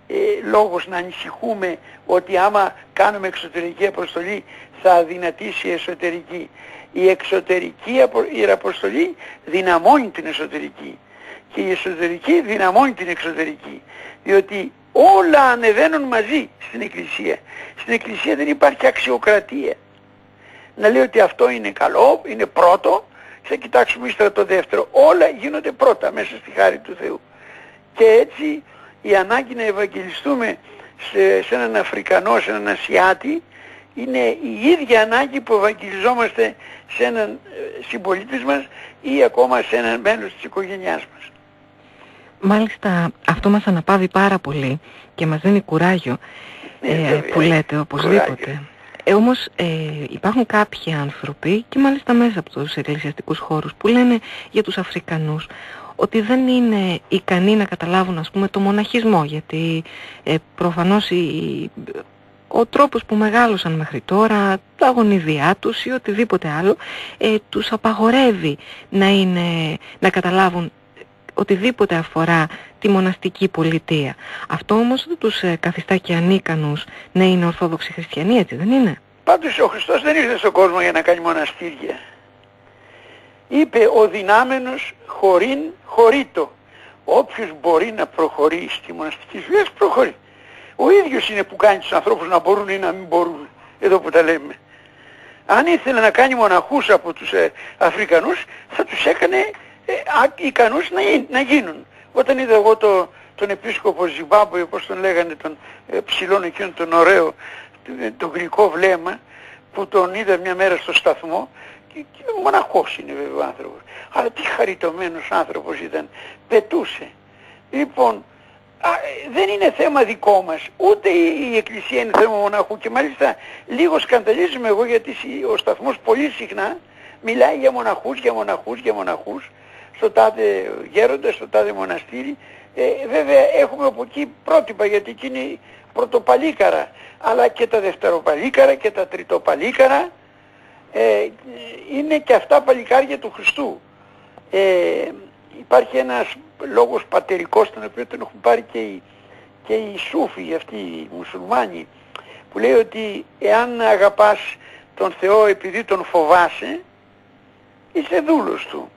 λόγος να ανησυχούμε ότι άμα κάνουμε εξωτερική αποστολή θα αδυνατήσει η εσωτερική. Η εξωτερική αποστολή δυναμώνει την εσωτερική και η εσωτερική δυναμώνει την εξωτερική, διότι όλα ανεβαίνουν μαζί στην Εκκλησία. Στην Εκκλησία δεν υπάρχει αξιοκρατία. Να λέει ότι αυτό είναι καλό, είναι πρώτο, θα κοιτάξουμε ύστερα το δεύτερο. Όλα γίνονται πρώτα μέσα στη χάρη του Θεού. Και έτσι η ανάγκη να ευαγγελιστούμε σε έναν Αφρικανό, σε έναν Ασιάτη, είναι η ίδια ανάγκη που ευαγγελιζόμαστε σε έναν συμπολίτη μας ή ακόμα σε έναν μέλος της οικογένειάς μας. Μάλιστα αυτό μας αναπαύει πάρα πολύ και μας δίνει κουράγιο, που λέτε οπωσδήποτε. Όμως υπάρχουν κάποιοι άνθρωποι και μάλιστα μέσα από τους εκκλησιαστικούς χώρους που λένε για τους Αφρικανούς ότι δεν είναι ικανοί να καταλάβουν, ας πούμε, το μοναχισμό, γιατί προφανώς ο τρόπος που μεγάλωσαν μέχρι τώρα, τα γονιδιά τους ή οτιδήποτε άλλο, τους απαγορεύει να καταλάβουν οτιδήποτε αφορά τη μοναστική πολιτεία. Αυτό όμως δεν τους καθιστά και ανίκανους να είναι ορθόδοξοι χριστιανοί, έτσι δεν είναι? Πάντως ο Χριστός δεν ήρθε στον κόσμο για να κάνει μοναστήρια. Είπε ο δυνάμενος χωρήν χωρίτο. Όποιος μπορεί να προχωρεί στη μοναστική ζωή, προχωρεί. Ο ίδιος είναι που κάνει τους ανθρώπους να μπορούν ή να μην μπορούν, εδώ που τα λέμε. Αν ήθελε να κάνει μοναχούς από τους Αφρικανούς, θα τους έκανε ικανούς να γίνουν. Όταν είδα εγώ τον επίσκοπο Ζιμπάμπουε, όπως τον λέγανε, τον ψηλόν εκείνον τον ωραίο, το γλυκό βλέμμα, που τον είδα μια μέρα στο σταθμό, και μοναχός είναι βέβαια ο άνθρωπος, αλλά τι χαριτωμένος άνθρωπος ήταν, πετούσε. Λοιπόν, δεν είναι θέμα δικό μας, ούτε η Εκκλησία είναι θέμα μοναχού, και μάλιστα λίγο σκανδαλίζομαι εγώ, γιατί ο σταθμός πολύ συχνά μιλάει για μοναχούς, για μοναχούς, για μοναχούς, στο τάδε γέροντα, στο τάδε μοναστήρι. Βέβαια έχουμε από εκεί πρότυπα, γιατί εκεί είναι πρωτοπαλίκαρα, αλλά και τα δευτεροπαλίκαρα και τα τριτοπαλίκαρα είναι και αυτά παλικάρια του Χριστού. Υπάρχει ένας λόγος πατερικός, τον οποίο τον έχουν πάρει και οι Σούφοι, αυτοί οι μουσουλμάνοι, που λέει ότι εάν αγαπάς τον Θεό επειδή τον φοβάσαι, είσαι δούλος του.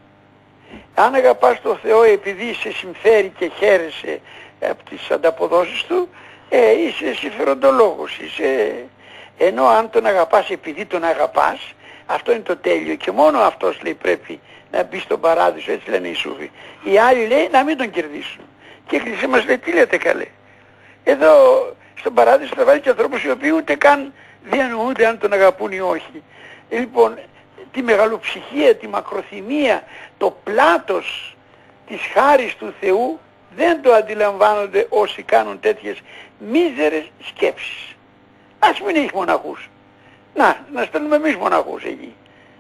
Αν αγαπάς τον Θεό επειδή σε συμφέρει και χαίρεσαι από τις ανταποδόσεις του, είσαι συμφεροντολόγος, ενώ αν τον αγαπάς επειδή τον αγαπάς, αυτό είναι το τέλειο και μόνο αυτός, λέει, πρέπει να μπει στον παράδεισο, έτσι λένε οι Σούφοι. Οι άλλοι, λέει, να μην τον κερδίσουν. Και η Εκκλησία μας λέει, τι λέτε καλέ? Εδώ στον παράδεισο θα βάλει και ανθρώπους οι οποίοι ούτε καν διανοούνται αν τον αγαπούν ή όχι. Λοιπόν, τη μεγαλοψυχία, τη μακροθυμία, το πλάτος της χάρης του Θεού δεν το αντιλαμβάνονται όσοι κάνουν τέτοιες μίζερες σκέψεις. Ας μην έχει μοναχούς. Να στέλνουμε εμείς μοναχούς εκεί.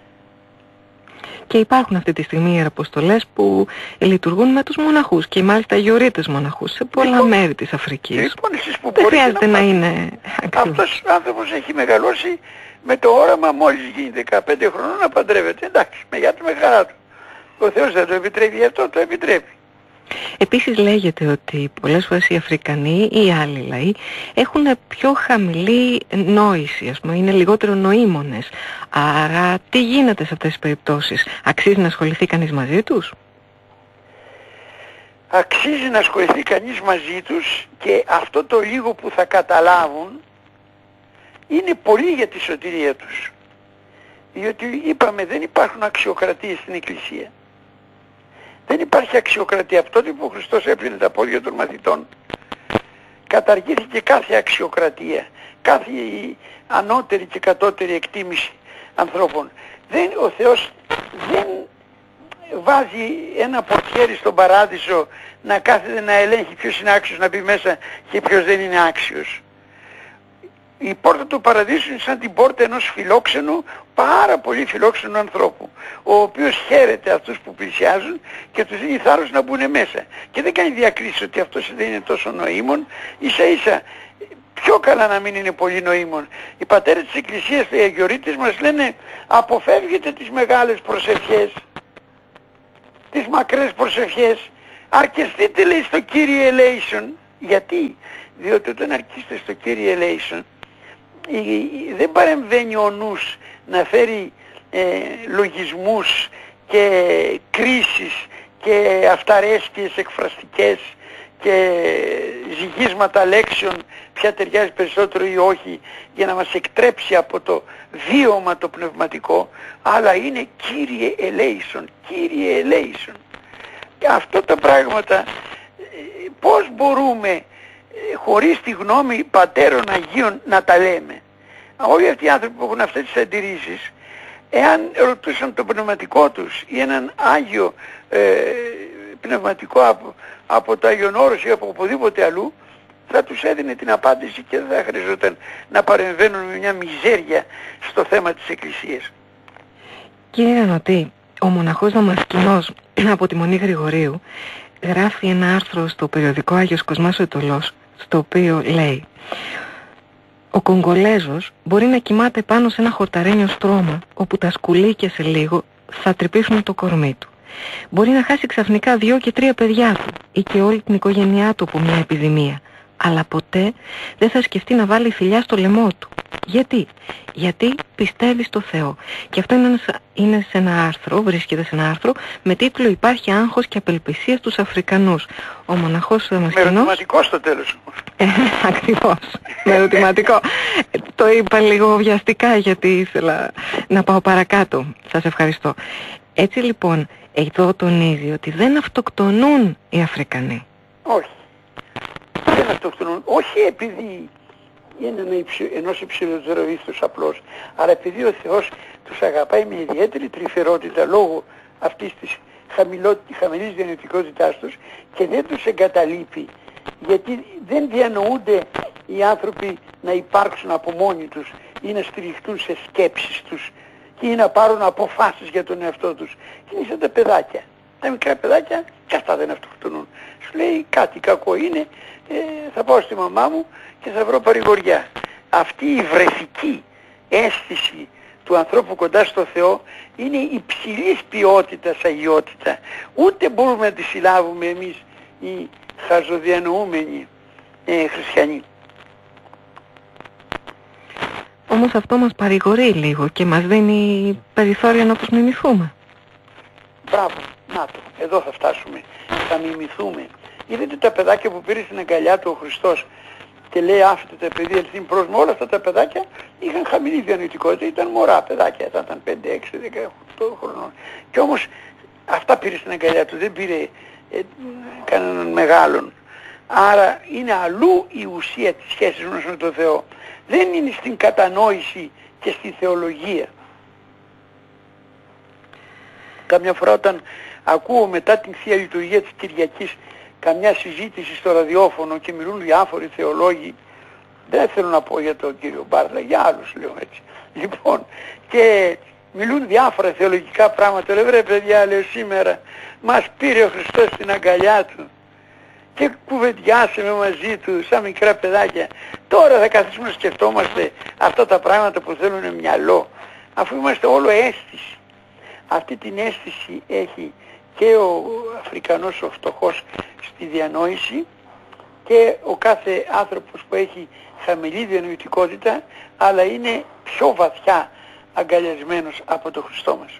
Και υπάρχουν αυτή τη στιγμή ιεραποστολές που λειτουργούν με τους μοναχούς και μάλιστα γιορείτες μοναχούς σε πολλά μέρη της Αφρικής. Λοιπόν, εσείς που δεν χρειάζεται να είναι ακριβώς. Αυτός ο άνθρωπος έχει μεγαλώσει με το όραμα μόλις γίνει 15 χρονών να παντρεύεται. Εντάξει, με γεια του, με χαρά του. Ο Θεός δεν το επιτρέπει, αυτό το επιτρέπει. Επίσης λέγεται ότι πολλές φορές οι Αφρικανοί ή οι άλλοι λαοί έχουν πιο χαμηλή νόηση, ας πούμε, είναι λιγότερο νοήμονες. Άρα τι γίνεται σε αυτές τις περιπτώσεις? Αξίζει να ασχοληθεί κανείς μαζί τους? Αξίζει να ασχοληθεί κανείς μαζί τους, και αυτό το λίγο που θα καταλάβουν είναι πολύ για τη σωτηρία τους. Διότι είπαμε, δεν υπάρχουν αξιοκρατίες στην Εκκλησία. Δεν υπάρχει αξιοκρατία. Από τότε που ο Χριστός έπλυνε τα πόδια των μαθητών, καταργήθηκε κάθε αξιοκρατία, κάθε ανώτερη και κατώτερη εκτίμηση ανθρώπων. Ο Θεός δεν βάζει ένα πορτιέρι στον παράδεισο να κάθεται να ελέγχει ποιος είναι άξιος να μπει μέσα και ποιος δεν είναι άξιος. Η πόρτα του παραδείσου είναι σαν την πόρτα ενός φιλόξενου, πάρα πολύ φιλόξενου ανθρώπου, ο οποίος χαίρεται αυτούς που πλησιάζουν και τους δίνει θάρρος να μπουν μέσα. Και δεν κάνει διακρίσεις ότι αυτός δεν είναι τόσο νοήμων, ίσα ίσα πιο καλά να μην είναι πολύ νοήμων. Οι πατέρες της Εκκλησίας, οι αγιορείτες μας λένε, αποφεύγετε τις μεγάλες προσευχές, τις μακρές προσευχές, αρκεστείτε, λέει, στο Κύριε ελέησον, Γιατί? Διότι όταν αρχίσετε στο Kyrie eleison, δεν παρεμβαίνει ο νους να φέρει λογισμούς και κρίσεις και αυταρέσκειες εκφραστικές και ζυγίσματα λέξεων, ποια ταιριάζει περισσότερο ή όχι, για να μας εκτρέψει από το βίωμα το πνευματικό, αλλά είναι Kyrie eleison, Kyrie eleison. Και αυτά τα πράγματα πώς μπορούμε χωρίς τη γνώμη πατέρων Αγίων να τα λέμε? Όλοι αυτοί οι άνθρωποι που έχουν αυτές τις αντιρρήσεις, εάν ρωτούσαν το πνευματικό τους ή έναν Άγιο πνευματικό από το Άγιον Όρος ή από οπουδήποτε αλλού, θα τους έδινε την απάντηση και δεν θα χρειαζόταν να παρεμβαίνουν με μια μιζέρια στο θέμα της Εκκλησίας. Κύριε Νοτή, ο μοναχός Δαμασκηνός από τη Μονή Γρηγορίου γράφει ένα άρθρο στο περιοδικό Άγιος Κοσμάς ο Αιτωλός, στο οποίο λέει: ο Κογκολέζος μπορεί να κοιμάται πάνω σε ένα χορταρένιο στρώμα, όπου τα σκουλίκια σε λίγο θα τρυπήσουν το κορμί του. Μπορεί να χάσει ξαφνικά 2 και 3 παιδιά του ή και όλη την οικογένειά του από μια επιδημία, αλλά ποτέ δεν θα σκεφτεί να βάλει φιλιά στο λαιμό του. Γιατί πιστεύει στο Θεό. Και αυτό είναι σε ένα άρθρο, βρίσκεται σε ένα άρθρο με τίτλο «Υπάρχει άγχος και απελπισία στους Αφρικανούς». Ο μοναχός Δαμασκηνός... Με ερωτηματικό στο τέλος. Ακριβώς, με ερωτηματικό. Το είπα λίγο βιαστικά γιατί ήθελα να πάω παρακάτω. Σας ευχαριστώ. Έτσι λοιπόν, εδώ τονίζει ότι δεν αυτοκτονούν οι Αφρικανοί. Όχι. Δεν αυτοκτονούν. Όχι επειδή είναι ενός υψηλότερου ήθους απλώς, αλλά επειδή ο Θεός τους αγαπάει με ιδιαίτερη τρυφερότητα λόγω αυτής της χαμηλής διανοητικότητάς τους και δεν τους εγκαταλείπει, γιατί δεν διανοούνται οι άνθρωποι να υπάρξουν από μόνοι τους ή να στηριχτούν σε σκέψεις τους ή να πάρουν αποφάσεις για τον εαυτό τους. Είναι σαν τα παιδάκια. Τα μικρά παιδάκια και αυτά δεν αυτοκτονούν. Σου λέει κάτι κακό είναι, θα πάω στη μαμά μου και θα βρω παρηγοριά. Αυτή η βρεφική αίσθηση του ανθρώπου κοντά στο Θεό είναι υψηλής ποιότητας αγιότητα. Ούτε μπορούμε να τη συλλάβουμε εμείς οι χαζοδιανοούμενοι χριστιανοί. Όμως αυτό μας παρηγορεί λίγο και μας δίνει περιθώριο να τους μιμηθούμε. Μπράβο, να το, εδώ θα φτάσουμε, θα μιμηθούμε. Είδατε τα παιδάκια που πήρε στην αγκαλιά του ο Χριστός και λέει άφητε τα παιδιά ελθύν πρόσμα, όλα αυτά τα παιδάκια είχαν χαμηλή διανοητικότητα, ήταν μωρά παιδάκια, ήταν 5, 6, 18 χρονών. Και όμως αυτά πήρε στην αγκαλιά του, δεν πήρε κανέναν μεγάλον. Άρα είναι αλλού η ουσία της σχέσης μας με τον Θεό. Δεν είναι στην κατανόηση και στη θεολογία. Καμιά φορά όταν ακούω μετά την Θεία Λειτουργία της Κυριακής καμιά συζήτηση στο ραδιόφωνο και μιλούν διάφοροι θεολόγοι, δεν θέλω να πω για τον κύριο Μπάρλα, για άλλους λέω έτσι. Λοιπόν, και μιλούν διάφορα θεολογικά πράγματα, λέω βρε παιδιά, λέω σήμερα μας πήρε ο Χριστός στην αγκαλιά του και κουβεντιάσαμε μαζί του σαν μικρά παιδάκια. Τώρα θα καθίσουμε να σκεφτόμαστε αυτά τα πράγματα που θέλουν μυαλό, αφού είμαστε όλο αίσθηση. Αυτή την αίσθηση έχει και ο Αφρικανός ο φτωχός στη διανόηση και ο κάθε άνθρωπος που έχει χαμηλή διανοητικότητα, αλλά είναι πιο βαθιά αγκαλιασμένος από τον Χριστό μας.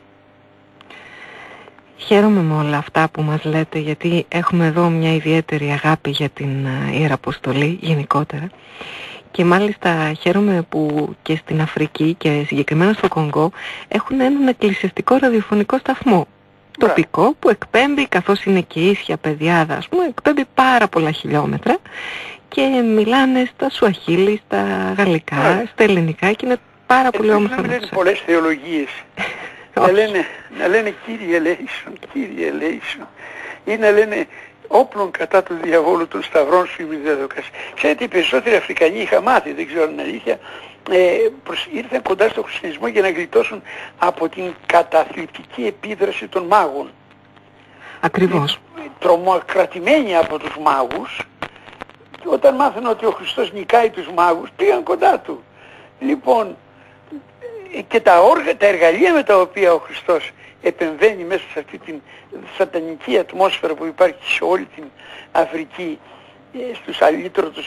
Χαίρομαι με όλα αυτά που μας λέτε, γιατί έχουμε εδώ μια ιδιαίτερη αγάπη για την Ιεραποστολή γενικότερα. Και μάλιστα χαίρομαι που και στην Αφρική και συγκεκριμένα στο Κονγκό έχουν έναν εκκλησιαστικό ραδιοφωνικό σταθμό. Τοπικό που εκπέμπει, καθώς είναι και ίσια παιδιάδα, ας πούμε, εκπέμπει πάρα πολλά χιλιόμετρα και μιλάνε στα Σουαχίλι, στα γαλλικά, στα ελληνικά και είναι πάρα πολύ όμορφα να τους λένε πολλές θεολογίες. να λένε Kyrie eleison, Kyrie eleison, ή να λένε όπλων κατά του διαβόλου των σταυρών σου ημιδέδοκας. Ξέρετε, οι περισσότεροι Αφρικανοί είχα μάθει, δεν ξέρω αν είναι αλήθεια, ήρθαν κοντά στο χριστιανισμό για να γλιτώσουν από την καταθλιπτική επίδραση των μάγων. Ακριβώς. Τρομοκρατημένοι από τους μάγους, και όταν μάθανε ότι ο Χριστός νικάει τους μάγους, πήγαν κοντά του. Λοιπόν, και τα εργαλεία με τα οποία ο Χριστός επεμβαίνει μέσα σε αυτή την σατανική ατμόσφαιρα που υπάρχει σε όλη την Αφρική, στους αλήτρωτους